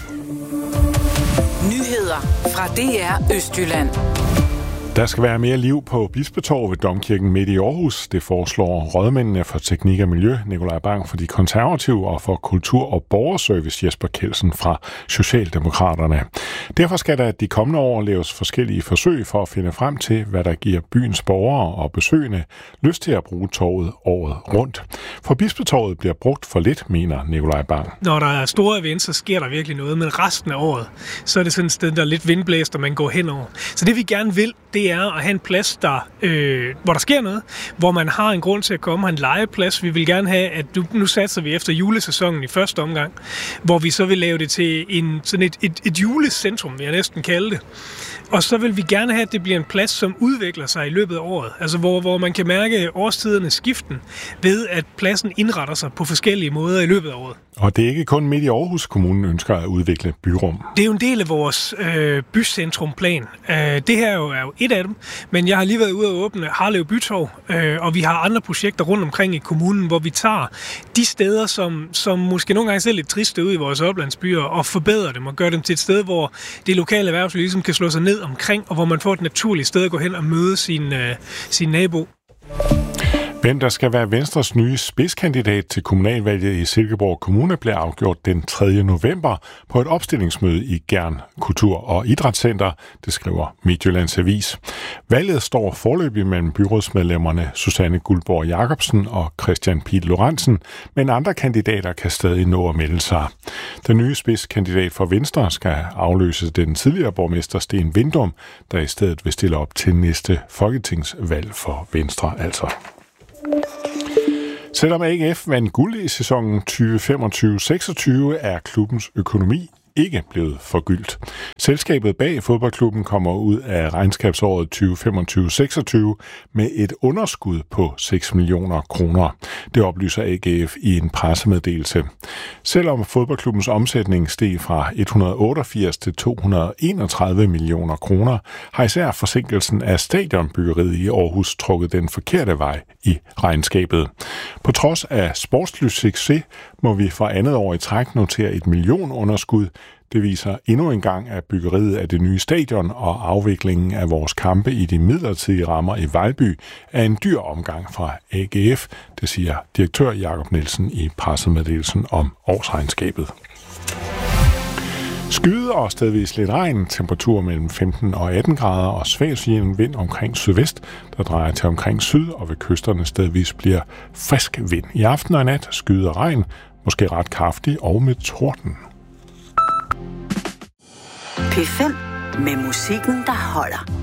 Nyheder fra DR Østjylland. Der skal være mere liv på Bispetorvet ved Domkirken midt i Aarhus. Det foreslår rådmændene for teknik og miljø, Nikolaj Bang for de konservative, og for kultur- og borgerservice, Jesper Kjeldsen fra Socialdemokraterne. Derfor skal der de kommende år laves forskellige forsøg for at finde frem til, hvad der giver byens borgere og besøgende lyst til at bruge torvet året rundt. For Bispetorvet bliver brugt for lidt, mener Nikolaj Bang. Når der er store events, så sker der virkelig noget, men resten af året, så er det sådan et sted, der er lidt vindblæst, og man går henover. Så det vi gerne vil, det er at have en plads, hvor der sker noget, hvor man har en grund til at komme, have en legeplads. Vi vil gerne have, at nu satser vi efter julesæsonen i første omgang, hvor vi så vil lave det til et julecentrum, vil jeg næsten kalde det. Og så vil vi gerne have, at det bliver en plads, som udvikler sig i løbet af året. Altså hvor man kan mærke årstidernes skiften ved, at pladsen indretter sig på forskellige måder i løbet af året. Og det er ikke kun midt i Aarhus, kommunen ønsker at udvikle byrum. Det er jo en del af vores bycentrumplan. Det her er jo et af dem, men jeg har lige været ude at åbne Harlev Bytorv, og vi har andre projekter rundt omkring i kommunen, hvor vi tager de steder, som måske nogle gange ser lidt triste ud i vores oplandsbyer, og forbedrer dem og gør dem til et sted, hvor det lokale erhvervsliv ligesom kan slå sig ned omkring, og hvor man får et naturligt sted at gå hen og møde sin nabo. Hvem der skal være Venstres nye spidskandidat til kommunalvalget i Silkeborg Kommune blev afgjort den 3. november på et opstillingsmøde i Gjern Kultur- og Idrætscenter, det skriver Midtjyllands Avis. Valget står foreløbig mellem byrådsmedlemmerne Susanne Guldborg Jacobsen og Christian Pihl Lorentzen, men andre kandidater kan stadig nå at melde sig. Den nye spidskandidat for Venstre skal afløse den tidligere borgmester Sten Vindum, der i stedet vil stille op til næste folketingsvalg for Venstre altså. Selvom AGF vandt guld i sæsonen 2025-26, er klubbens økonomi ikke blevet forgyldt. Selskabet bag fodboldklubben kommer ud af regnskabsåret 2025-26 med et underskud på 6 millioner kroner. Det oplyser AGF i en pressemeddelelse. Selvom fodboldklubbens omsætning steg fra 188 til 231 millioner kroner, har især forsinkelsen af stadionbyggeriet i Aarhus trukket den forkerte vej i regnskabet. På trods af sportslig succes må vi for andet år i træk notere et millionunderskud. Det viser endnu en gang, at byggeriet af det nye stadion og afviklingen af vores kampe i de midlertidige rammer i Vejlby er en dyr omgang fra AGF, det siger direktør Jakob Nielsen i pressemeddelelsen om årsregnskabet. Skyde og stedvis lidt regn, temperatur mellem 15 og 18 grader og svag vind omkring sydvest, der drejer til omkring syd, og ved kysterne stedvis bliver frisk vind. I aften og nat skyde og regn, måske ret kraftig og med torden. P5 med musikken, der holder.